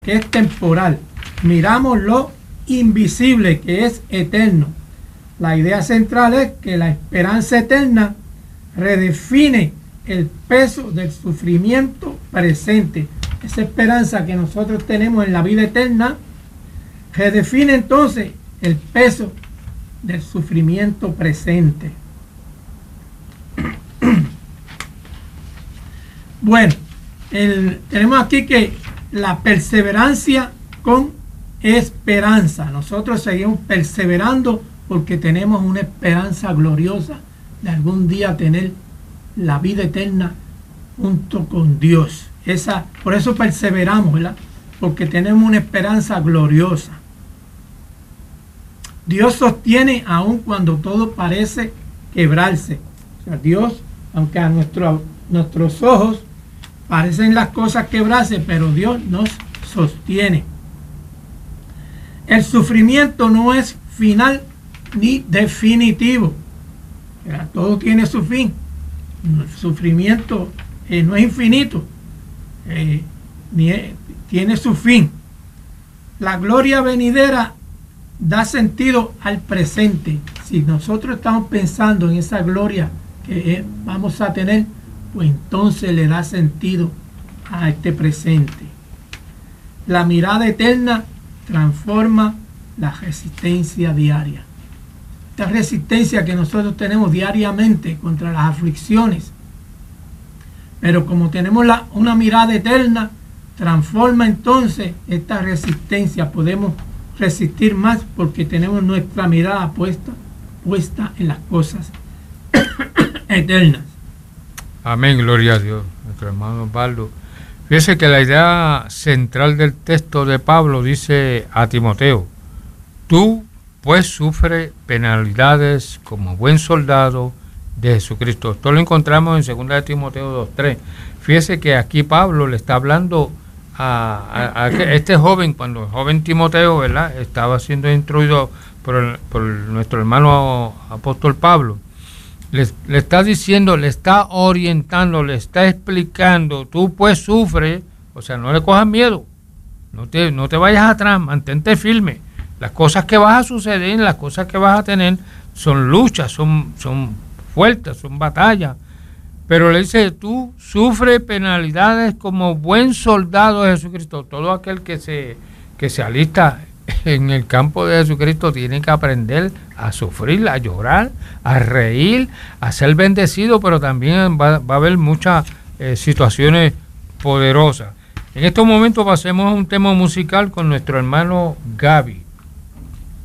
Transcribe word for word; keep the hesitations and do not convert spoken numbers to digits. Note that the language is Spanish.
que es temporal. Miramos lo invisible, que es eterno. La idea central es que la esperanza eterna redefine el peso del sufrimiento presente. Esa esperanza que nosotros tenemos en la vida eterna redefine entonces el peso del sufrimiento presente. Bueno, el, tenemos aquí que la perseverancia con esperanza. Nosotros seguimos perseverando porque tenemos una esperanza gloriosa de algún día tener la vida eterna junto con Dios. Esa, por eso perseveramos, ¿verdad? Porque tenemos una esperanza gloriosa. Dios sostiene aun cuando todo parece quebrarse. O sea, Dios, aunque a nuestro, nuestros ojos parecen las cosas quebrarse, pero Dios nos sostiene. El sufrimiento no es final ni definitivo. O sea, todo tiene su fin. El sufrimiento eh, no es infinito, eh, ni es, tiene su fin. La gloria venidera da sentido al presente. Si nosotros estamos pensando en esa gloria que eh, vamos a tener, pues entonces le da sentido a este presente. La mirada eterna transforma la resistencia diaria. Esta resistencia que nosotros tenemos diariamente contra las aflicciones, pero como tenemos la, una mirada eterna, transforma entonces esta resistencia. Podemos resistir más porque tenemos nuestra mirada puesta, puesta en las cosas eternas. Amén, gloria a Dios, nuestro hermano Osvaldo. Fíjese que la idea central del texto de Pablo dice a Timoteo: tú pues sufre penalidades como buen soldado de Jesucristo. Esto lo encontramos en segunda de Timoteo dos tres. Fíjese que aquí Pablo le está hablando a, a, a este joven, cuando el joven Timoteo, ¿verdad?, estaba siendo instruido por, el, por nuestro hermano apóstol Pablo. Le, le está diciendo, le está orientando, le está explicando: tú pues sufre, o sea, no le cojas miedo, no te, no te vayas atrás, mantente firme. Las cosas que vas a suceder, las cosas que vas a tener son luchas, son, son fuertes, son batallas. Pero le dice: tú sufre penalidades como buen soldado de Jesucristo. Todo aquel que se, que se alista en el campo de Jesucristo tiene que aprender a sufrir, a llorar, a reír, a ser bendecido, pero también va, va a haber muchas eh, situaciones poderosas. En estos momentos pasemos a un tema musical con nuestro hermano Gaby.